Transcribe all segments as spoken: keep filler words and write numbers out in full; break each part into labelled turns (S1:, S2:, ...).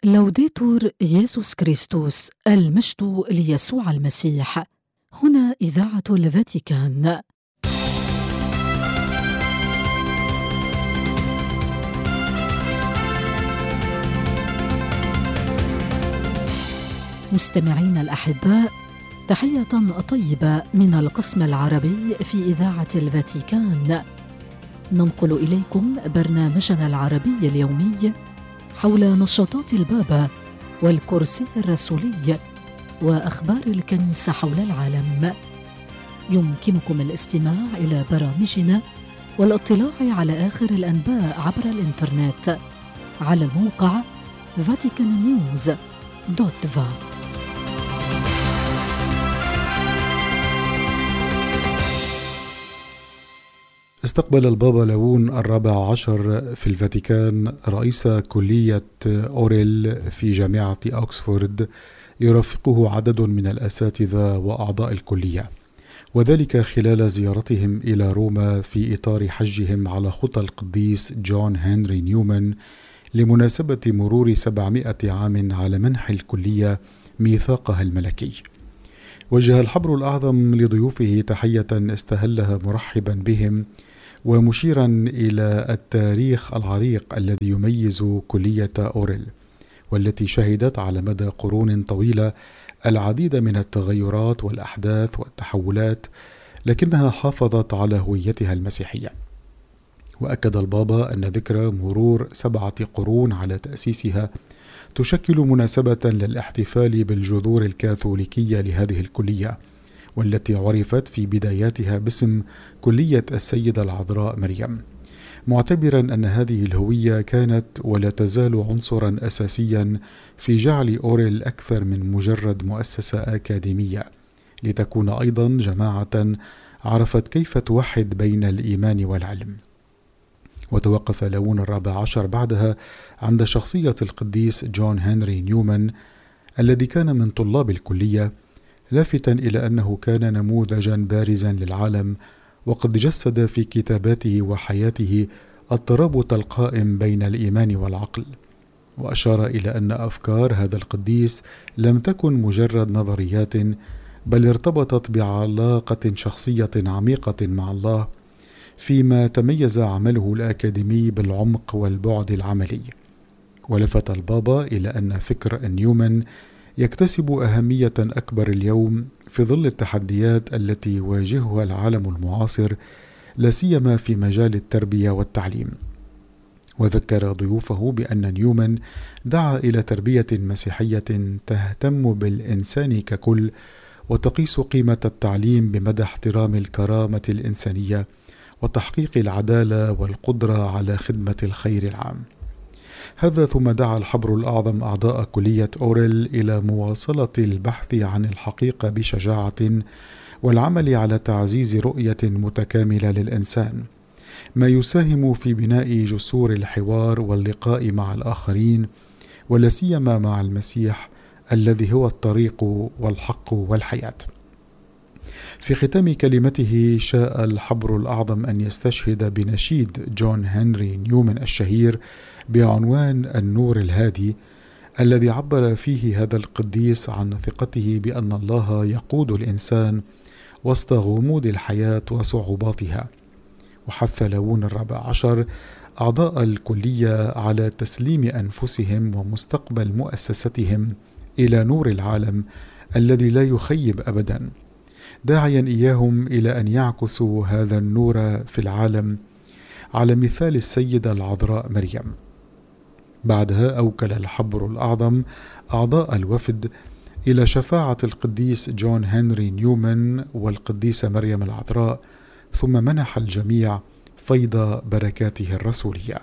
S1: لوديتور يسوع كريستوس، المجد ليسوع المسيح. هنا إذاعة الفاتيكان. مستمعين الأحباء، تحية طيبة من القسم العربي في إذاعة الفاتيكان. ننقل إليكم برنامجنا العربي اليومي حول نشاطات البابا والكرسي الرسولي وأخبار الكنيسة حول العالم. يمكنكم الاستماع إلى برامجنا والاطلاع على آخر الأنباء عبر الإنترنت على الموقع فاتيكان نيوز دوت فا.
S2: استقبل البابا ليون الرابع عشر في الفاتيكان رئيس كلية أوريل في جامعة أوكسفورد، يرافقه عدد من الأساتذة وأعضاء الكلية، وذلك خلال زيارتهم إلى روما في إطار حجهم على خطى القديس جون هنري نيومان لمناسبة مرور سبعمائة عام على منح الكلية ميثاقها الملكي. وجه الحبر الأعظم لضيوفه تحية استهلها مرحبا بهم ومشيرا إلى التاريخ العريق الذي يميز كلية أوريل، والتي شهدت على مدى قرون طويلة العديد من التغيرات والأحداث والتحولات، لكنها حافظت على هويتها المسيحية. وأكد البابا أن ذكرى مرور سبعة قرون على تأسيسها تشكل مناسبة للاحتفال بالجذور الكاثوليكية لهذه الكلية، والتي عرفت في بداياتها باسم كلية السيدة العذراء مريم، معتبرا أن هذه الهوية كانت ولا تزال عنصرا أساسيا في جعل أوريل أكثر من مجرد مؤسسة أكاديمية، لتكون أيضا جماعة عرفت كيف توحد بين الإيمان والعلم. وتوقف ليون الرابع عشر بعدها عند شخصية القديس جون هنري نيومان الذي كان من طلاب الكلية، لافتا إلى أنه كان نموذجا بارزا للعالم، وقد جسد في كتاباته وحياته الترابط القائم بين الإيمان والعقل. وأشار إلى أن أفكار هذا القديس لم تكن مجرد نظريات، بل ارتبطت بعلاقة شخصية عميقة مع الله، فيما تميز عمله الأكاديمي بالعمق والبعد العملي. ولفت البابا إلى أن فكر نيومان يكتسب أهمية أكبر اليوم في ظل التحديات التي يواجهها العالم المعاصر، لا سيما في مجال التربية والتعليم. وذكر ضيوفه بأن نيومان دعا إلى تربية مسيحية تهتم بالإنسان ككل، وتقيس قيمة التعليم بمدى احترام الكرامة الإنسانية وتحقيق العدالة والقدرة على خدمة الخير العام. هذا ثم دعا الحبر الأعظم أعضاء كلية أوريل إلى مواصلة البحث عن الحقيقة بشجاعة، والعمل على تعزيز رؤية متكاملة للإنسان، ما يساهم في بناء جسور الحوار واللقاء مع الآخرين، ولا سيما مع المسيح الذي هو الطريق والحق والحياة. في ختام كلمته شاء الحبر الأعظم أن يستشهد بنشيد جون هنري نيومان الشهير بعنوان النور الهادي، الذي عبر فيه هذا القديس عن ثقته بأن الله يقود الإنسان وسط غموض الحياة وصعوباتها. وحث ليون الرابع عشر أعضاء الكلية على تسليم أنفسهم ومستقبل مؤسستهم إلى نور العالم الذي لا يخيب أبدا، داعيا إياهم إلى أن يعكسوا هذا النور في العالم على مثال السيدة العذراء مريم. بعدها أوكل الحبر الأعظم أعضاء الوفد إلى شفاعة القديس جون هنري نيومان والقديسة مريم العذراء، ثم منح الجميع فيض بركاته الرسولية.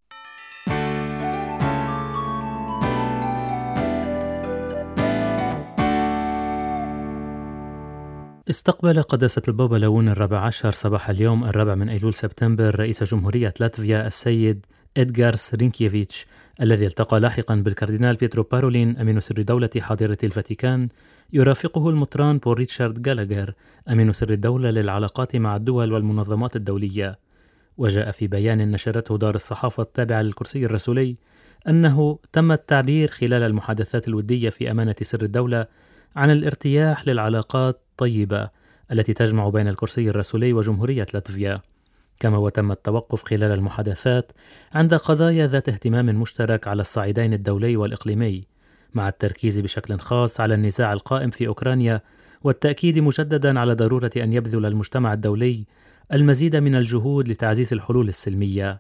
S3: استقبل قداسة البابا ليون الرابع عشر صباح اليوم الرابع من أيلول سبتمبر رئيس جمهورية لاتفيا السيد إدغارس رينكيفيتش، الذي التقى لاحقا بالكاردينال بيترو بارولين أمين سر دولة حاضرة الفاتيكان، يرافقه المطران بول ريتشارد جالاغر أمين سر الدولة للعلاقات مع الدول والمنظمات الدولية. وجاء في بيان نشرته دار الصحافة التابعة للكرسي الرسولي أنه تم التعبير خلال المحادثات الودية في أمانة سر الدولة عن الارتياح للعلاقات الطيبة التي تجمع بين الكرسي الرسولي وجمهورية لاتفيا، كما وتم التوقف خلال المحادثات عند قضايا ذات اهتمام مشترك على الصعيدين الدولي والإقليمي، مع التركيز بشكل خاص على النزاع القائم في أوكرانيا، والتأكيد مجددا على ضرورة أن يبذل المجتمع الدولي المزيد من الجهود لتعزيز الحلول السلمية.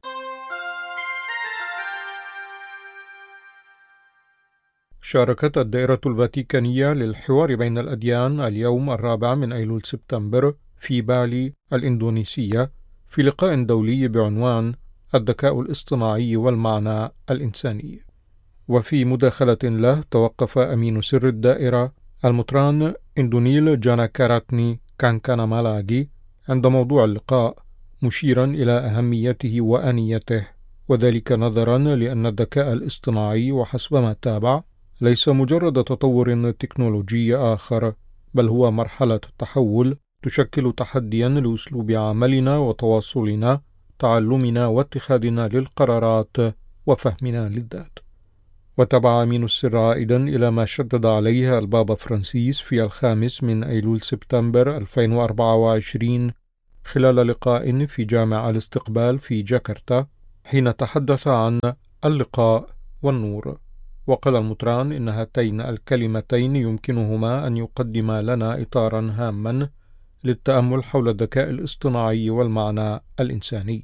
S4: شاركت الدائرة الفاتيكانية للحوار بين الأديان اليوم الرابع من أيلول سبتمبر في بالي الإندونيسية في لقاء دولي بعنوان الذكاء الاصطناعي والمعنى الإنساني. وفي مداخلة له توقف أمين سر الدائرة المطران إندونيل جاناكاراتني كانكانامالاغي عند موضوع اللقاء، مشيرا إلى أهميته وآنيته، وذلك نظرا لأن الذكاء الاصطناعي وحسب ما تابع ليس مجرد تطور تكنولوجي آخر، بل هو مرحلة تحول تشكل تحديا لأسلوب عملنا وتواصلنا، تعلمنا واتخاذنا للقرارات وفهمنا للذات. وتبع أمين السر عائدا إلى ما شدد عليه البابا فرانسيس في الخامس من أيلول سبتمبر ألفين وأربعة وعشرين خلال لقاء في جامع الاستقبال في جاكرتا، حين تحدث عن اللقاء والنور. وقال المطران إن هاتين الكلمتين يمكنهما أن يقدما لنا إطارا هاما للتأمل حول الذكاء الاصطناعي والمعنى الإنساني.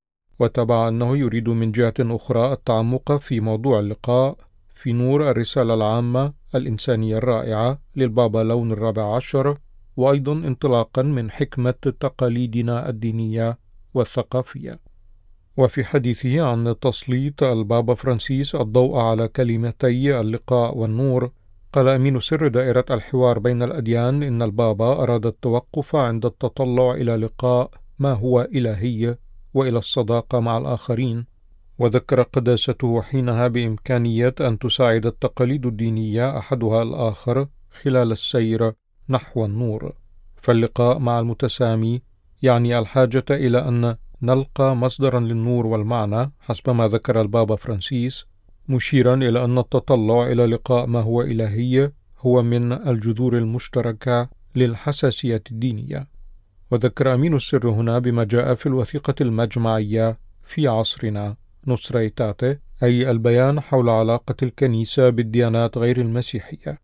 S4: وتبع أنه يريد من جهة أخرى التعمق في موضوع اللقاء في نور الرسالة العامة الإنسانية الرائعة للبابا لون الرابع عشر، وأيضا انطلاقا من حكمة تقاليدنا الدينية والثقافية. وفي حديثه عن تسليط البابا فرانسيس الضوء على كلمتي اللقاء والنور، قال أمين سر دائرة الحوار بين الأديان إن البابا أراد التوقف عند التطلع إلى لقاء ما هو إلهي وإلى الصداقة مع الآخرين، وذكر قداسته حينها بإمكانية أن تساعد التقاليد الدينية أحدها الآخر خلال السير نحو النور. فاللقاء مع المتسامي يعني الحاجة إلى أن نلقى مصدرا للنور والمعنى حسب ما ذكر البابا فرانسيس، مشيرا إلى أن التطلع إلى لقاء ما هو إلهي هو من الجذور المشتركة للحساسية الدينية. وذكر أمين السر هنا بما جاء في الوثيقة المجمعية في عصرنا نصريتاته، أي البيان حول علاقة الكنيسة بالديانات غير المسيحية.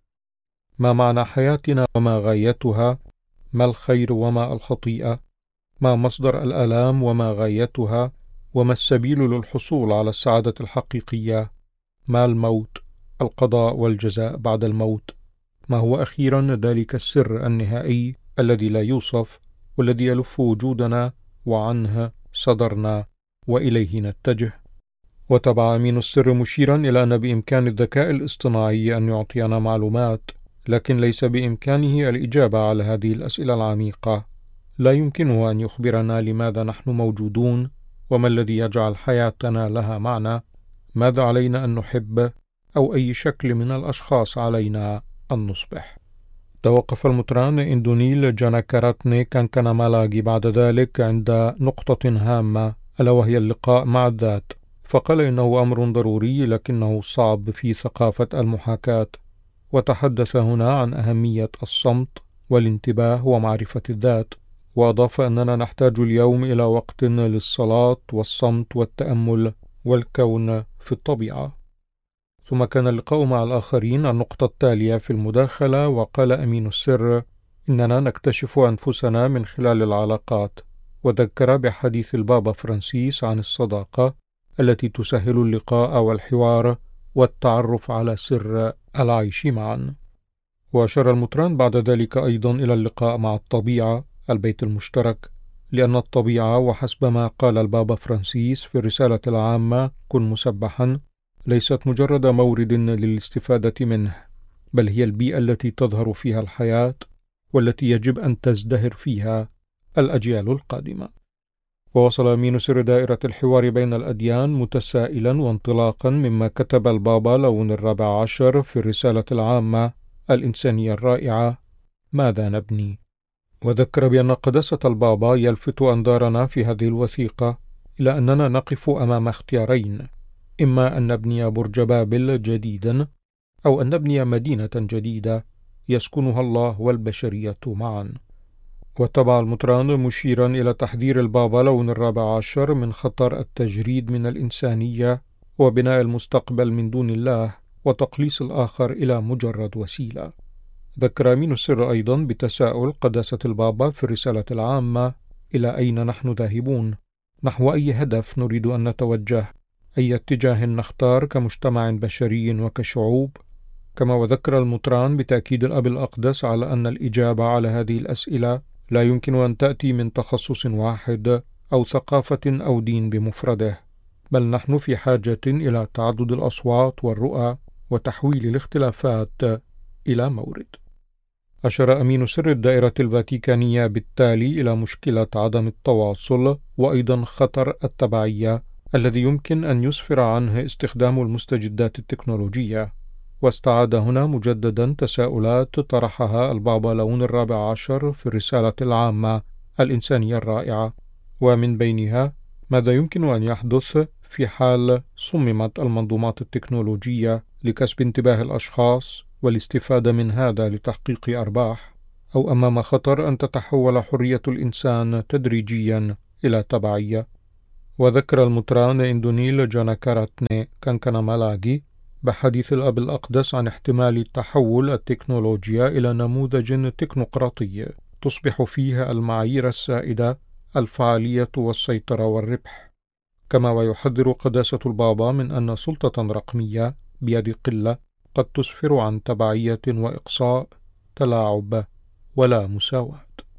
S4: ما معنى حياتنا وما غايتها؟ ما الخير وما الخطيئة؟ ما مصدر الآلام وما غايتها؟ وما السبيل للحصول على السعادة الحقيقية؟ ما الموت؟ القضاء والجزاء بعد الموت؟ ما هو أخيرا ذلك السر النهائي الذي لا يوصف والذي يلف وجودنا وعنه صدرنا وإليه نتجه؟ وتبع أمين السر مشيرا إلى أن بإمكان الذكاء الاصطناعي أن يعطينا معلومات، لكن ليس بإمكانه الإجابة على هذه الأسئلة العميقة. لا يمكنه أن يخبرنا لماذا نحن موجودون، وما الذي يجعل حياتنا لها معنى، ماذا علينا أن نحب، أو أي شكل من الأشخاص علينا أن نصبح. توقف المطران إندونيل جاناكاراتني كانكانامالاغي بعد ذلك عند نقطة هامة، ألا وهي اللقاء مع الذات، فقال إنه أمر ضروري لكنه صعب في ثقافة المحاكاة. وتحدث هنا عن أهمية الصمت والانتباه ومعرفة الذات، وأضاف أننا نحتاج اليوم إلى وقت للصلاة والصمت والتأمل والكون في الطبيعة. ثم كان اللقاء مع الآخرين النقطة التالية في المداخلة، وقال أمين السر إننا نكتشف أنفسنا من خلال العلاقات، وذكر بحديث البابا فرانسيس عن الصداقة التي تسهل اللقاء والحوار والتعرف على سر العيش معا. وأشار المطران بعد ذلك أيضا إلى اللقاء مع الطبيعة، البيت المشترك، لأن الطبيعة وحسب ما قال البابا فرانسيس في الرسالة العامة كن مسبحا ليست مجرد مورد للاستفادة منه، بل هي البيئة التي تظهر فيها الحياة والتي يجب أن تزدهر فيها الأجيال القادمة. ووصل أمين سر دائرة الحوار بين الأديان متسائلا وانطلاقا مما كتب البابا لون الرابع عشر في الرسالة العامة الإنسانية الرائعة ماذا نبني؟ وذكر بأن قداسة البابا يلفت أنظارنا في هذه الوثيقة إلى أننا نقف أمام اختيارين: إما أن نبني برج بابل جديدا أو أن نبني مدينة جديدة يسكنها الله والبشرية معا. وتبع المطران مشيرا إلى تحذير البابا لون الرابع عشر من خطر التجريد من الإنسانية وبناء المستقبل من دون الله وتقليص الآخر إلى مجرد وسيلة. ذكر أمين السر أيضا بتساؤل قداسة البابا في الرسالة العامة: إلى أين نحن ذاهبون؟ نحو أي هدف نريد أن نتوجه؟ أي اتجاه نختار كمجتمع بشري وكشعوب؟ كما وذكر المطران بتأكيد الأب الأقدس على أن الإجابة على هذه الأسئلة لا يمكن أن تأتي من تخصص واحد أو ثقافة أو دين بمفرده، بل نحن في حاجة إلى تعدد الأصوات والرؤى وتحويل الاختلافات إلى مورد. أشار أمين سر الدائرة الفاتيكانية بالتالي إلى مشكلة عدم التواصل وأيضا خطر التبعية الذي يمكن أن يسفر عنه استخدام المستجدات التكنولوجية، واستعاد هنا مجددا تساؤلات طرحها البابا لون الرابع عشر في الرسالة العامة الإنسانية الرائعة، ومن بينها: ماذا يمكن أن يحدث في حال صممت المنظومات التكنولوجية لكسب انتباه الأشخاص والاستفادة من هذا لتحقيق أرباح، أو أمام خطر أن تتحول حرية الإنسان تدريجيا إلى تبعية. وذكر المطران إندونيل جاناكاراتني كانكانامالاغي بحديث الأب الأقدس عن احتمال تحول التكنولوجيا إلى نموذج تكنوقراطي تصبح فيها المعايير السائدة الفعالية والسيطرة والربح، كما ويحذر قداسة البابا من أن سلطة رقمية بيد قلة قد تسفر عن تبعية وإقصاء، تلاعب ولا مساواة.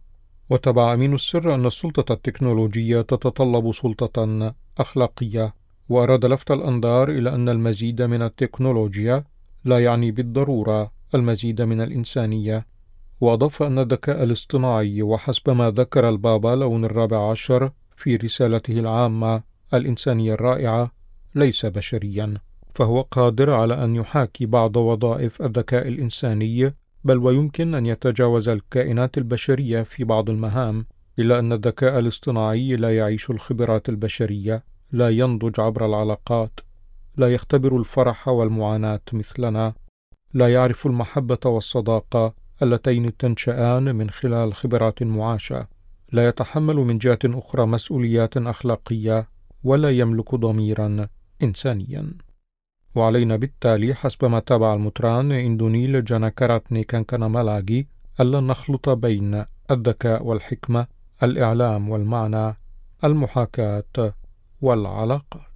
S4: وتبع أمين السر أن السلطة التكنولوجية تتطلب سلطة أخلاقية، وأراد لفت الأنظار إلى أن المزيد من التكنولوجيا لا يعني بالضرورة المزيد من الإنسانية، وأضاف أن الذكاء الاصطناعي وحسب ما ذكر البابا لون الرابع عشر في رسالته العامة الإنسانية الرائعة ليس بشريا، فهو قادر على أن يحاكي بعض وظائف الذكاء الإنساني، بل ويمكن أن يتجاوز الكائنات البشرية في بعض المهام، إلا أن الذكاء الاصطناعي لا يعيش الخبرات البشرية، لا ينضج عبر العلاقات، لا يختبر الفرح والمعاناة مثلنا، لا يعرف المحبة والصداقة اللتين تنشآن من خلال خبرات معاشة، لا يتحمل من جهة أخرى مسؤوليات أخلاقية، ولا يملك ضميرا إنسانيا. وعلينا بالتالي حسب ما تابع المطران إندونيل جاناكاراتني كانكانامالاغي ألا نخلط بين الذكاء والحكمة، الإعلام والمعنى، المحاكاة والعلاقات.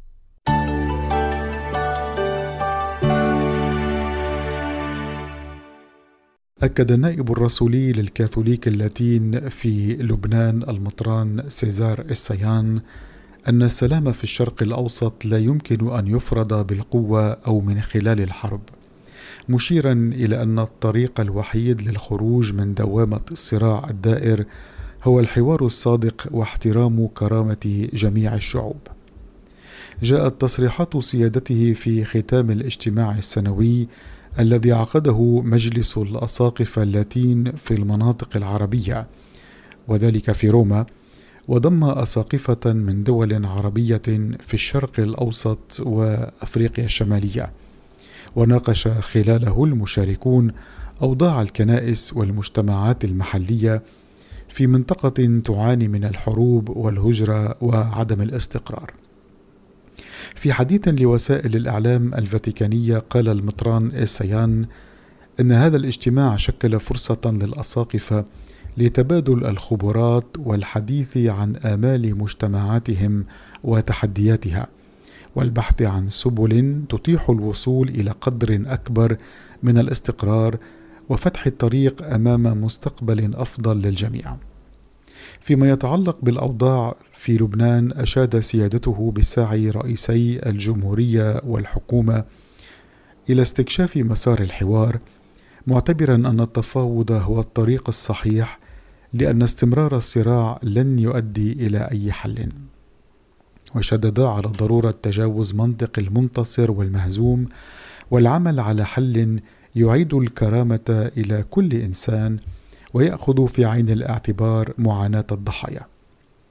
S2: أكد النائب الرسولي للكاثوليك اللاتين في لبنان المطران سيزار السيان أن السلام في الشرق الأوسط لا يمكن أن يفرض بالقوة أو من خلال الحرب، مشيرا إلى أن الطريق الوحيد للخروج من دوامة الصراع الدائر هو الحوار الصادق واحترام كرامة جميع الشعوب. جاءت تصريحات سيادته في ختام الاجتماع السنوي الذي عقده مجلس الأساقفة اللاتين في المناطق العربية، وذلك في روما، وضم أساقفة من دول عربية في الشرق الأوسط وأفريقيا الشمالية، وناقش خلاله المشاركون أوضاع الكنائس والمجتمعات المحلية في منطقة تعاني من الحروب والهجرة وعدم الاستقرار. في حديث لوسائل الإعلام الفاتيكانية قال المطران السيان إن هذا الاجتماع شكل فرصة للأساقفة لتبادل الخبرات والحديث عن آمال مجتمعاتهم وتحدياتها، والبحث عن سبل تتيح الوصول إلى قدر أكبر من الاستقرار وفتح الطريق أمام مستقبل أفضل للجميع. فيما يتعلق بالأوضاع في لبنان، أشاد سيادته بسعي رئيسي الجمهورية والحكومة إلى استكشاف مسار الحوار، معتبرا أن التفاوض هو الطريق الصحيح لأن استمرار الصراع لن يؤدي إلى أي حل، وشدد على ضرورة تجاوز منطق المنتصر والمهزوم والعمل على حل يعيد الكرامة إلى كل إنسان ويأخذ في عين الاعتبار معاناة الضحايا.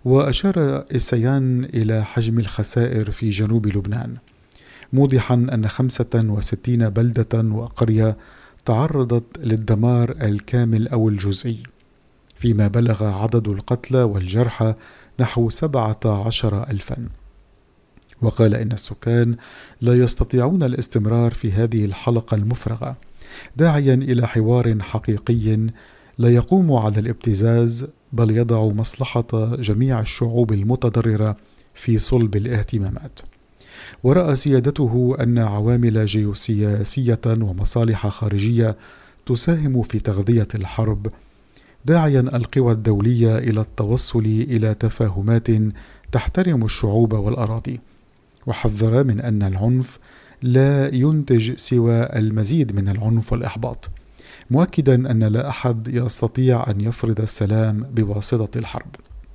S2: وأشار السيان إلى حجم الخسائر في جنوب لبنان، موضحا أن خمسة وستين بلدة وقرية تعرضت للدمار الكامل أو الجزئي، فيما بلغ عدد القتلى والجرحى نحو سبعة عشر ألفا. وقال إن السكان لا يستطيعون الاستمرار في هذه الحلقة المفرغة، داعيا إلى حوار حقيقي لا يقوم على الابتزاز بل يضع مصلحة جميع الشعوب المتضررة في صلب الاهتمامات. ورأى سيادته أن عوامل جيوسياسية ومصالح خارجية تساهم في تغذية الحرب، داعيا القوى الدولية إلى التوصل إلى تفاهمات تحترم الشعوب والأراضي، وحذر من أن العنف لا ينتج سوى المزيد من العنف والإحباط، مؤكدا أن لا أحد يستطيع أن يفرض السلام بواسطة الحرب.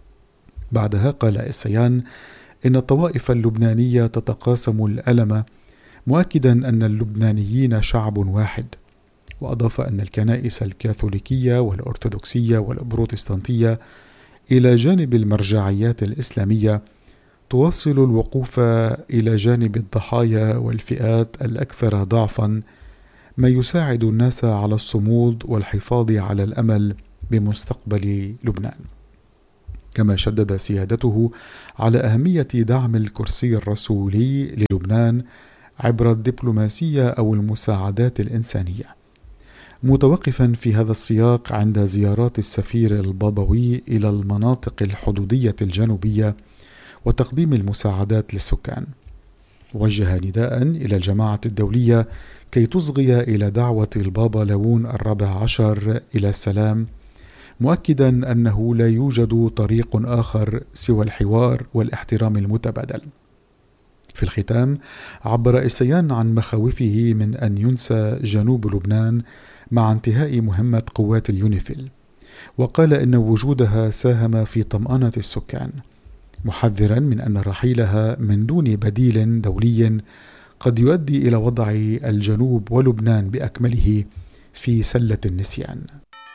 S2: بعدها قال السيان إن الطوائف اللبنانية تتقاسم الألم، مؤكدا أن اللبنانيين شعب واحد. وأضاف أن الكنائس الكاثوليكية والأرثوذكسية والبروتستانتية إلى جانب المرجعيات الإسلامية تواصل الوقوف إلى جانب الضحايا والفئات الأكثر ضعفا، ما يساعد الناس على الصمود والحفاظ على الأمل بمستقبل لبنان. كما شدد سيادته على أهمية دعم الكرسي الرسولي للبنان عبر الدبلوماسية أو المساعدات الإنسانية، متوقفا في هذا السياق عند زيارات السفير البابوي إلى المناطق الحدودية الجنوبية وتقديم المساعدات للسكان. وجه نداء إلى الجماعة الدولية كي تصغي إلى دعوة البابا لاون الرابع عشر إلى السلام، مؤكدا أنه لا يوجد طريق آخر سوى الحوار والاحترام المتبادل. في الختام عبر السيان عن مخاوفه من أن ينسى جنوب لبنان مع انتهاء مهمة قوات اليونيفيل، وقال إن وجودها ساهم في طمأنة السكان، محذرا من أن رحيلها من دون بديل دولي قد يؤدي إلى وضع الجنوب ولبنان بأكمله في سلة النسيان.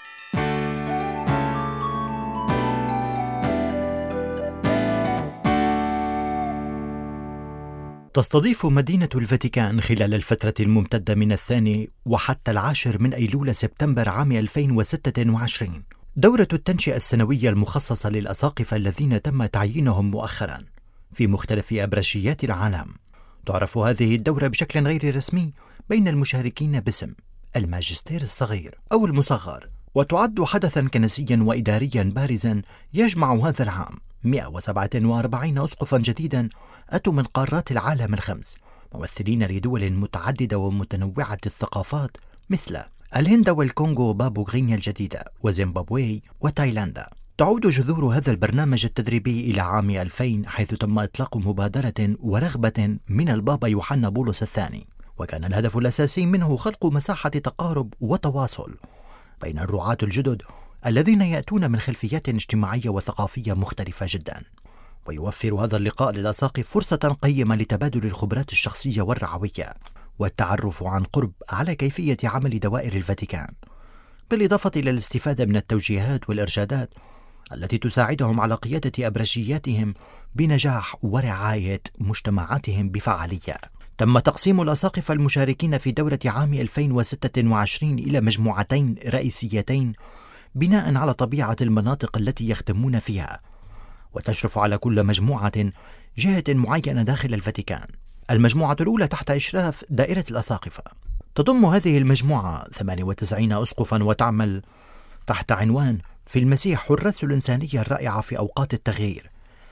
S5: تستضيف مدينة الفاتيكان خلال الفترة الممتدة من الثاني وحتى العاشر من أيلول سبتمبر عام ألفين وستة وعشرين دورة التنشئة السنوية المخصصة للأساقفة الذين تم تعيينهم مؤخرا في مختلف أبرشيات العالم. تعرف هذه الدورة بشكل غير رسمي بين المشاركين باسم الماجستير الصغير أو المصغر، وتعد حدثا كنسيا وإداريا بارزا يجمع هذا العام مئة وسبعة وأربعين أسقفا جديدا أتوا من قارات العالم الخمس، ممثلين لدول متعددة ومتنوعة الثقافات مثل الهند والكونغو وبابو غينيا الجديدة وزيمبابوي وتايلاندا. تعود جذور هذا البرنامج التدريبي إلى عام ألفين، حيث تم إطلاق مبادرة ورغبة من البابا يوحنا بولس الثاني، وكان الهدف الأساسي منه خلق مساحة تقارب وتواصل بين الرعاة الجدد الذين يأتون من خلفيات اجتماعية وثقافية مختلفة جدا. ويوفر هذا اللقاء للأساقف فرصة قيمة لتبادل الخبرات الشخصية والرعوية والتعرف عن قرب على كيفية عمل دوائر الفاتيكان، بالإضافة إلى الاستفادة من التوجيهات والإرشادات التي تساعدهم على قيادة أبرشياتهم بنجاح ورعاية مجتمعاتهم بفعالية. تم تقسيم الأساقفة المشاركين في دورة عام ألفين وستة وعشرين إلى مجموعتين رئيسيتين بناء على طبيعة المناطق التي يخدمون فيها، وتشرف على كل مجموعة جهة معينة داخل الفاتيكان. المجموعة الأولى تحت إشراف دائرة الأساقفة، تضم هذه المجموعة ثمانية وتسعين أسقفا وتعمل تحت عنوان في المسيح حراس الإنسانية الرائعة في أوقات التغيير.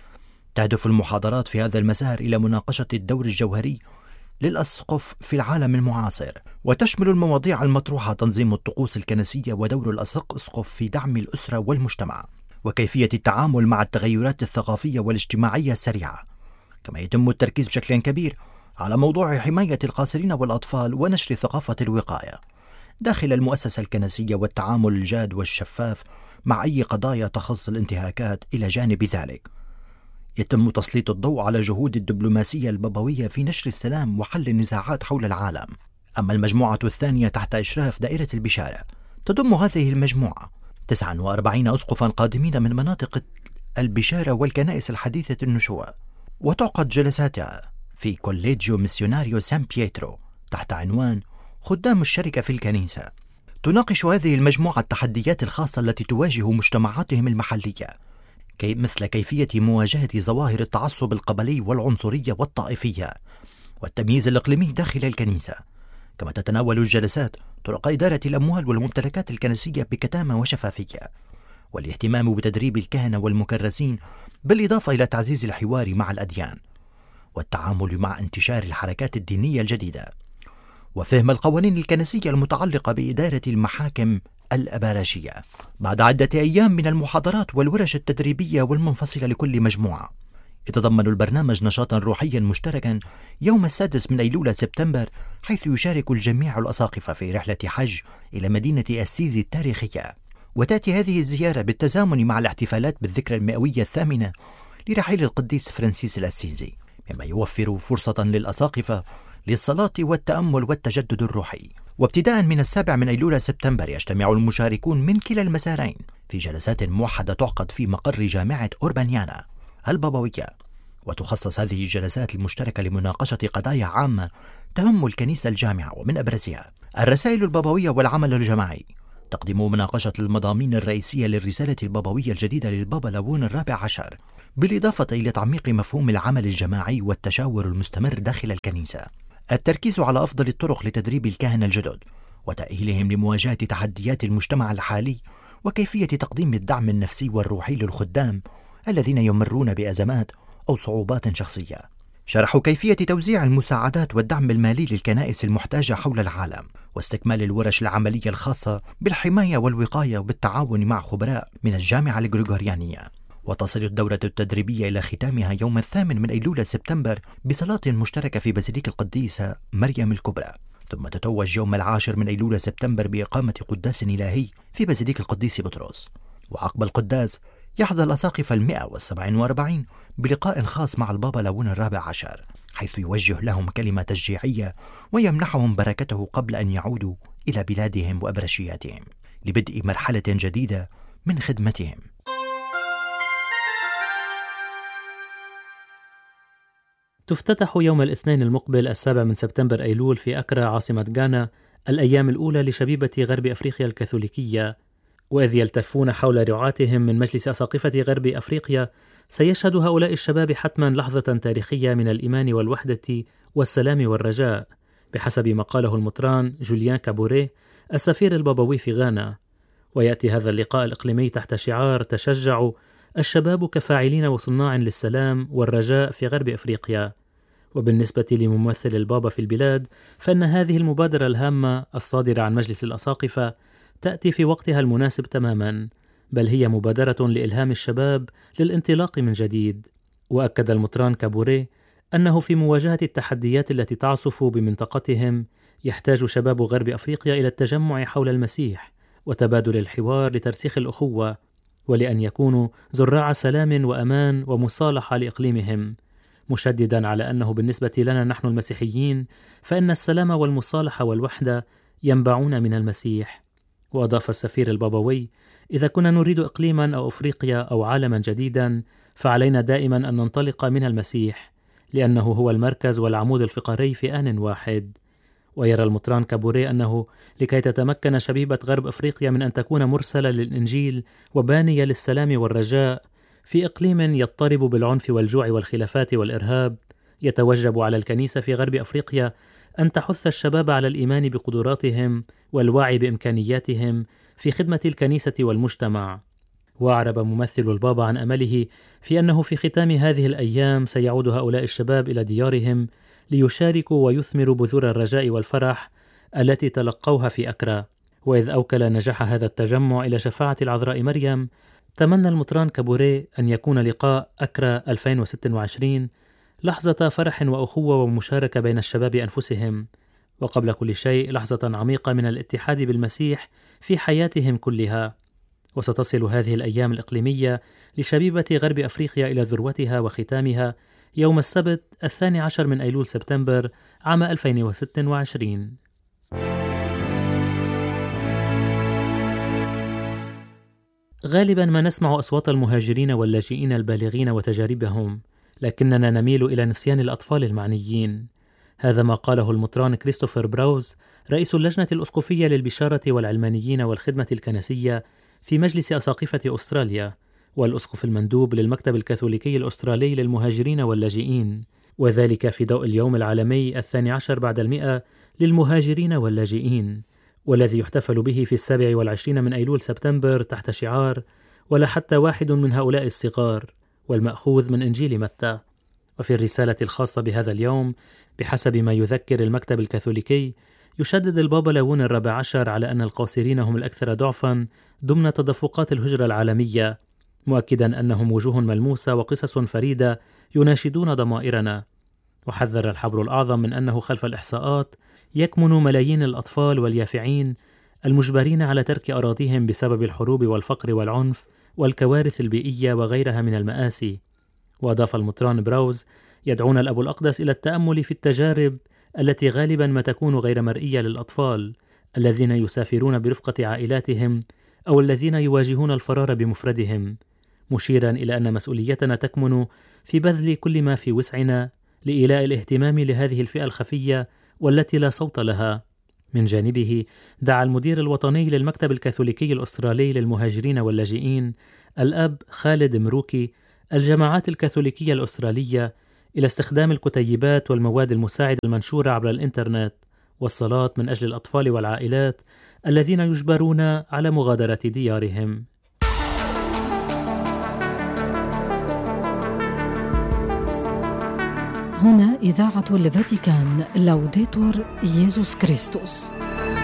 S5: تهدف المحاضرات في هذا المسار إلى مناقشة الدور الجوهري للأسقف في العالم المعاصر، وتشمل المواضيع المطروحة تنظيم الطقوس الكنسية ودور الأسقف في دعم الأسرة والمجتمع، وكيفية التعامل مع التغيرات الثقافية والاجتماعية السريعة. كما يتم التركيز بشكل كبير على موضوع حماية القاصرين والأطفال ونشر ثقافة الوقاية داخل المؤسسة الكنسية، والتعامل الجاد والشفاف مع أي قضايا تخص الانتهاكات. إلى جانب ذلك يتم تسليط الضوء على جهود الدبلوماسية البابوية في نشر السلام وحل النزاعات حول العالم. أما المجموعة الثانية تحت إشراف دائرة البشارة، تضم هذه المجموعة تسعة وأربعين أسقفا قادمين من مناطق البشارة والكنائس الحديثة النشوء، وتعقد جلساتها في كوليجيو ميسيوناريو سان بييترو تحت عنوان خدام الشركة في الكنيسة. تناقش هذه المجموعة التحديات الخاصة التي تواجه مجتمعاتهم المحلية، كي مثل كيفية مواجهة ظواهر التعصب القبلي والعنصرية والطائفية والتمييز الإقليمي داخل الكنيسة. كما تتناول الجلسات طرق إدارة الأموال والممتلكات الكنسية بكتامة وشفافية، والاهتمام بتدريب الكهنة والمكرسين، بالإضافة إلى تعزيز الحوار مع الأديان والتعامل مع انتشار الحركات الدينية الجديدة، وفهم القوانين الكنسية المتعلقة بإدارة المحاكم الأبارشية. بعد عدة أيام من المحاضرات والورش التدريبية والمنفصلة لكل مجموعة، يتضمن البرنامج نشاطا روحيا مشتركا يوم السادس من أيلول سبتمبر، حيث يشارك الجميع الأساقفة في رحلة حج إلى مدينة أسيزي التاريخية. وتأتي هذه الزيارة بالتزامن مع الاحتفالات بالذكرى المئوية الثامنة لرحيل القديس فرانسيس الأسيزي، مما يوفر فرصة للأساقفة للصلاة والتأمل والتجدد الروحي. وابتداء من السابع من أيلول سبتمبر يجتمع المشاركون من كلا المسارين في جلسات موحدة تعقد في مقر جامعة أوربانيانا البابوية، وتخصص هذه الجلسات المشتركة لمناقشة قضايا عامة تهم الكنيسة الجامعة، ومن أبرزها الرسائل البابوية والعمل الجماعي. تقدم مناقشة المضامين الرئيسية للرسالة البابوية الجديدة للبابا لاوون الرابع عشر، بالإضافة إلى تعميق مفهوم العمل الجماعي والتشاور المستمر داخل الكنيسة. التركيز على أفضل الطرق لتدريب الكهنة الجدد وتأهيلهم لمواجهة تحديات المجتمع الحالي، وكيفية تقديم الدعم النفسي والروحي للخدام الذين يمرون بأزمات أو صعوبات شخصية. شرحوا كيفية توزيع المساعدات والدعم المالي للكنائس المحتاجة حول العالم، واستكمال الورش العملية الخاصة بالحماية والوقاية بالتعاون مع خبراء من الجامعة الغريغوريانية. وتصل الدورة التدريبية إلى ختامها يوم الثامن من أيلول سبتمبر بصلاة مشتركة في بازيليك القديسة مريم الكبرى، ثم تتوج يوم العاشر من أيلول سبتمبر بإقامة قداس إلهي في بازيليك القديس بطرس. وعقب القداس يحظى الأساقفة المئة والسبع وأربعين بلقاء خاص مع البابا لاوون الرابع عشر، حيث يوجه لهم كلمة تشجيعية ويمنحهم بركته قبل أن يعودوا إلى بلادهم وأبرشياتهم لبدء مرحلة جديدة من خدمتهم.
S3: تفتتح يوم الاثنين المقبل السابع من سبتمبر أيلول في أكرا عاصمة غانا الأيام الأولى لشبيبة غرب أفريقيا الكاثوليكية، وإذ يلتفون حول رعاتهم من مجلس أساقفة غرب أفريقيا، سيشهد هؤلاء الشباب حتما لحظة تاريخية من الإيمان والوحدة والسلام والرجاء، بحسب ما قاله المطران جوليان كابوري السفير البابوي في غانا. ويأتي هذا اللقاء الإقليمي تحت شعار تشجع الشباب كفاعلين وصناع للسلام والرجاء في غرب أفريقيا. وبالنسبة لممثل البابا في البلاد، فإن هذه المبادرة الهامة الصادرة عن مجلس الأساقفة تأتي في وقتها المناسب تماما، بل هي مبادرة لإلهام الشباب للانطلاق من جديد. وأكد المطران كابوري أنه في مواجهة التحديات التي تعصف بمنطقتهم، يحتاج شباب غرب أفريقيا إلى التجمع حول المسيح وتبادل الحوار لترسيخ الأخوة، ولأن يكونوا زراع سلام وأمان ومصالحة لإقليمهم، مشددا على أنه بالنسبة لنا نحن المسيحيين فإن السلام والمصالحة والوحدة ينبعون من المسيح. وأضاف السفير البابوي: إذا كنا نريد إقليما أو أفريقيا أو عالما جديدا، فعلينا دائما أن ننطلق من المسيح، لأنه هو المركز والعمود الفقري في آن واحد. ويرى المطران كابوري أنه لكي تتمكن شبيبة غرب أفريقيا من أن تكون مرسلة للإنجيل وبانية للسلام والرجاء في إقليم يضطرب بالعنف والجوع والخلافات والإرهاب، يتوجب على الكنيسة في غرب أفريقيا أن تحث الشباب على الإيمان بقدراتهم والوعي بإمكانياتهم في خدمة الكنيسة والمجتمع. وأعرب ممثل البابا عن أمله في أنه في ختام هذه الأيام سيعود هؤلاء الشباب إلى ديارهم ليشاركوا ويثمروا بذور الرجاء والفرح التي تلقوها في أكرا. وإذ أوكل نجاح هذا التجمع إلى شفاعة العذراء مريم، تمنى المطران كابوري أن يكون لقاء أكرا ألفين وستة وعشرين لحظة فرح وأخوة ومشاركة بين الشباب أنفسهم، وقبل كل شيء لحظة عميقة من الاتحاد بالمسيح في حياتهم كلها. وستصل هذه الأيام الإقليمية لشبيبة غرب أفريقيا إلى ذروتها وختامها يوم السبت الثاني عشر من أيلول سبتمبر عام ألفين وستة وعشرين. غالبا ما نسمع أصوات المهاجرين واللاجئين البالغين وتجاربهم، لكننا نميل إلى نسيان الأطفال المعنيين. هذا ما قاله المطران كريستوفر براوز رئيس اللجنة الأسقفية للبشارة والعلمانيين والخدمة الكنسية في مجلس أساقفة أستراليا، والأسقف المندوب للمكتب الكاثوليكي الأسترالي للمهاجرين واللاجئين، وذلك في ضوء اليوم العالمي الثاني عشر بعد المئة للمهاجرين واللاجئين، والذي يحتفل به في السابع والعشرين من أيلول سبتمبر تحت شعار ولا حتى واحد من هؤلاء الصغار، والمأخوذ من إنجيل متى. وفي الرسالة الخاصة بهذا اليوم بحسب ما يذكر المكتب الكاثوليكي، يشدد البابا لاون الرابع عشر على أن القاصرين هم الأكثر ضعفا ضمن تدفقات الهجرة العالمية، مؤكدا أنهم وجوه ملموسة وقصص فريدة يناشدون ضمائرنا. وحذر الحبر الأعظم من أنه خلف الإحصاءات يكمن ملايين الأطفال واليافعين المجبرين على ترك أراضيهم بسبب الحروب والفقر والعنف والكوارث البيئية وغيرها من المآسي. وأضاف المطران براوز: يدعون الأب الأقدس إلى التأمل في التجارب التي غالبا ما تكون غير مرئية للأطفال الذين يسافرون برفقة عائلاتهم أو الذين يواجهون الفرار بمفردهم، مشيرا إلى أن مسؤوليتنا تكمن في بذل كل ما في وسعنا لإيلاء الاهتمام لهذه الفئة الخفية والتي لا صوت لها. من جانبه دعا المدير الوطني للمكتب الكاثوليكي الأسترالي للمهاجرين واللاجئين الأب خالد مروكي الجماعات الكاثوليكية الأسترالية إلى استخدام الكتيبات والمواد المساعدة المنشورة عبر الإنترنت والصلاة من أجل الأطفال والعائلات الذين يجبرون على مغادرة ديارهم.
S1: هنا إذاعة الفاتيكان، لوديتور ييسوس كريستوس.